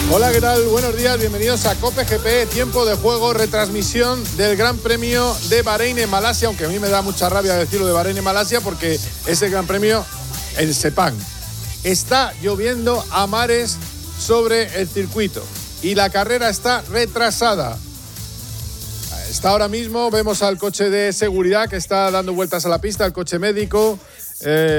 Hola, ¿qué tal? Buenos días, bienvenidos a COPE GP, tiempo de juego, retransmisión del Gran Premio de Bahrein en Malasia, aunque a mí me da mucha rabia decirlo de Bahrein en Malasia porque es el Gran Premio en Sepang. Está lloviendo a mares sobre el circuito y la carrera está retrasada. Está ahora mismo, vemos al coche de seguridad que está dando vueltas a la pista, el coche médico.